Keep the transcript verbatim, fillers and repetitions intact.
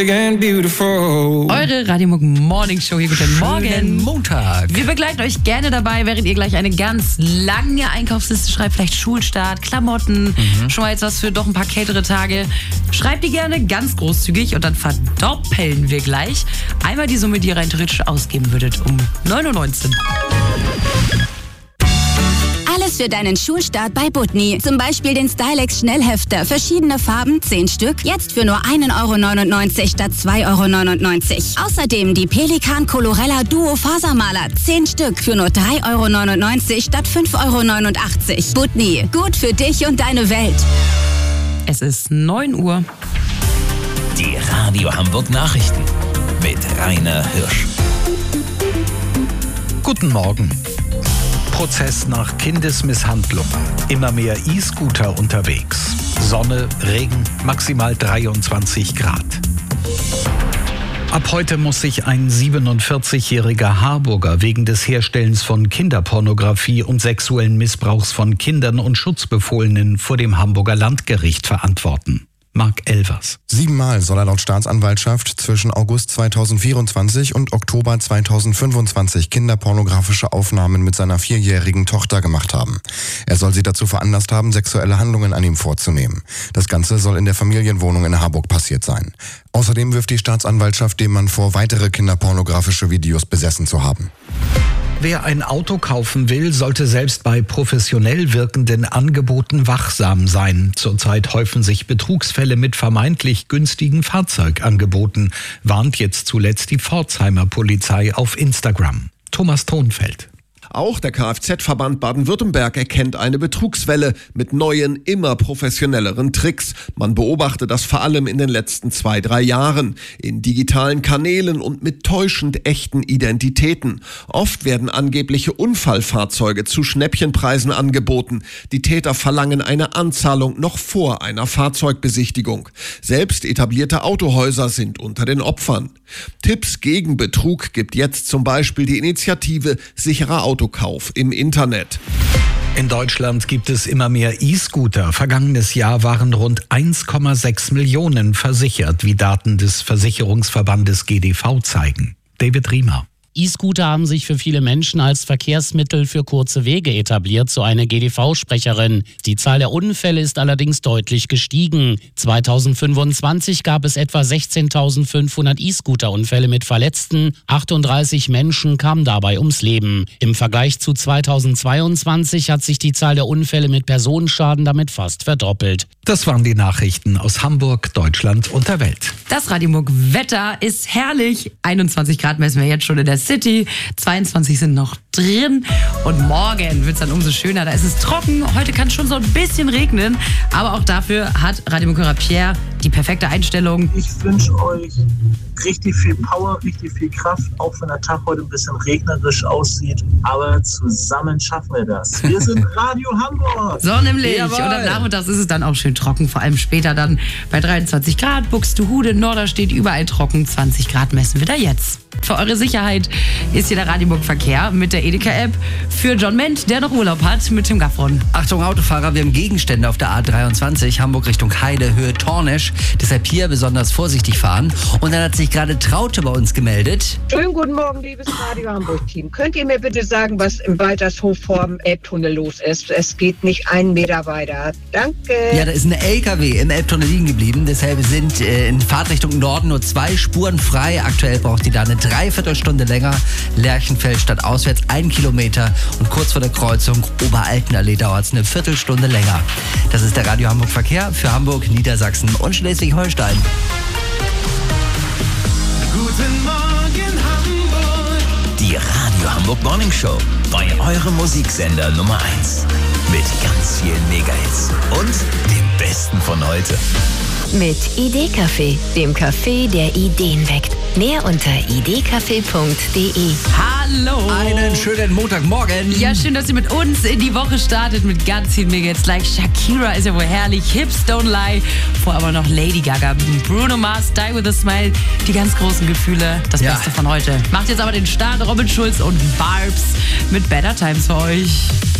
Eure Radio Morning Show hier. Guten Morgen. Schönen Montag. Wir begleiten euch gerne dabei, während ihr gleich eine ganz lange Einkaufsliste schreibt. Vielleicht Schulstart, Klamotten, mhm. schon mal jetzt was für doch ein paar kältere Tage. Schreibt die gerne ganz großzügig und dann verdoppeln wir gleich einmal die Summe, die ihr rein theoretisch ausgeben würdet, um neun Uhr neunzehn. Alles für deinen Schulstart bei Butni. Zum Beispiel den Stylex Schnellhefter. Verschiedene Farben, zehn Stück. Jetzt für nur ein Euro neunundneunzig statt zwei Euro neunundneunzig. Außerdem die Pelikan Colorella Duo Fasermaler. zehn Stück für nur drei Euro neunundneunzig statt fünf Euro neunundachtzig. Butni. Gut für dich und deine Welt. Es ist neun Uhr. Die Radio Hamburg Nachrichten mit Rainer Hirsch. Guten Morgen. Prozess nach Kindesmisshandlung. Immer mehr E-Scooter unterwegs. Sonne, Regen, maximal dreiundzwanzig Grad. Ab heute muss sich ein siebenundvierzigjähriger Harburger wegen des Herstellens von Kinderpornografie und sexuellen Missbrauchs von Kindern und Schutzbefohlenen vor dem Hamburger Landgericht verantworten. Marc Elvers. Siebenmal soll er laut Staatsanwaltschaft zwischen August zweitausendvierundzwanzig und Oktober zweitausendfünfundzwanzig kinderpornografische Aufnahmen mit seiner vierjährigen Tochter gemacht haben. Er soll sie dazu veranlasst haben, sexuelle Handlungen an ihm vorzunehmen. Das Ganze soll in der Familienwohnung in Harburg passiert sein. Außerdem wirft die Staatsanwaltschaft dem Mann vor, weitere kinderpornografische Videos besessen zu haben. Wer ein Auto kaufen will, sollte selbst bei professionell wirkenden Angeboten wachsam sein. Zurzeit häufen sich Betrugsfälle mit vermeintlich günstigen Fahrzeugangeboten, warnt jetzt zuletzt die Pforzheimer Polizei auf Instagram. Thomas Thonfeld. Auch der Kfz-Verband Baden-Württemberg erkennt eine Betrugswelle mit neuen, immer professionelleren Tricks. Man beobachte das vor allem in den letzten zwei, drei Jahren. In digitalen Kanälen und mit täuschend echten Identitäten. Oft werden angebliche Unfallfahrzeuge zu Schnäppchenpreisen angeboten. Die Täter verlangen eine Anzahlung noch vor einer Fahrzeugbesichtigung. Selbst etablierte Autohäuser sind unter den Opfern. Tipps gegen Betrug gibt jetzt zum Beispiel die Initiative Sicherer Autokauf im Internet. In Deutschland gibt es immer mehr E-Scooter. Vergangenes Jahr waren rund eins Komma sechs Millionen versichert, wie Daten des Versicherungsverbandes G D V zeigen. David Riemer. E-Scooter haben sich für viele Menschen als Verkehrsmittel für kurze Wege etabliert, so eine G D V-Sprecherin. Die Zahl der Unfälle ist allerdings deutlich gestiegen. zweitausendfünfundzwanzig gab es etwa sechzehntausendfünfhundert E-Scooter-Unfälle mit Verletzten. achtunddreißig Menschen kamen dabei ums Leben. Im Vergleich zu zweitausendzweiundzwanzig hat sich die Zahl der Unfälle mit Personenschaden damit fast verdoppelt. Das waren die Nachrichten aus Hamburg, Deutschland und der Welt. Das Radio Wetter ist herrlich. einundzwanzig Grad messen wir jetzt schon in der City. zweiundzwanzig sind noch drin. Und morgen wird es dann umso schöner. Da ist es trocken. Heute kann es schon so ein bisschen regnen. Aber auch dafür hat Radiomoker Pierre die perfekte Einstellung. Ich wünsche euch richtig viel Power, richtig viel Kraft. Auch wenn der Tag heute ein bisschen regnerisch aussieht. Aber zusammen schaffen wir das. Wir sind Radio Hamburg. So nämlich. Jawohl. Und am Nachmittag ist es dann auch schön trocken. Vor allem später dann bei dreiundzwanzig Grad. Buxtehude, Norderstedt, überall trocken. zwanzig Grad messen wir da jetzt. Für eure Sicherheit ist hier der Radioburg Verkehr mit der Edeka-App. Für John Ment, der noch Urlaub hat, mit Tim Gaffron. Achtung Autofahrer, wir haben Gegenstände auf der A dreiundzwanzig, Hamburg Richtung Heide, Höhe Tornisch. Deshalb hier besonders vorsichtig fahren. Und dann hat sich gerade Traute bei uns gemeldet. Schönen guten Morgen, liebes Radio Hamburg-Team. Könnt ihr mir bitte sagen, was im Waltershof vorm Elbtunnel los ist? Es geht nicht einen Meter weiter. Danke. Ja, da ist ein L K W im Elbtunnel liegen geblieben. Deshalb sind äh, in Fahrtrichtung Norden nur zwei Spuren frei. Aktuell braucht ihr da eine Dreiviertelstunde länger. Lerchenfeld statt auswärts ein Kilometer. Und kurz vor der Kreuzung Oberaltenallee dauert es eine Viertelstunde länger. Das ist der Radio Hamburg Verkehr für Hamburg, Niedersachsen und Schleswig-Holstein. Guten Morgen Hamburg. Die Radio Hamburg Morning Show bei eurem Musiksender Nummer eins. Mit ganz vielen Mega-Hits und dem Besten von heute. Mit Idee-Café, dem Café, der Ideen weckt. Mehr unter idee-café punkt de. Hallo. Einen schönen Montagmorgen. Ja, schön, dass ihr mit uns in die Woche startet mit ganz vielen Mega-Hits. Like Shakira ist ja wohl herrlich. Hips Don't Lie. Vor aber noch Lady Gaga, Bruno Mars, Die With A Smile. Die ganz großen Gefühle. Das Ja. Beste von heute. Macht jetzt aber den Start Robin Schulz und Barbs mit Better Times für euch.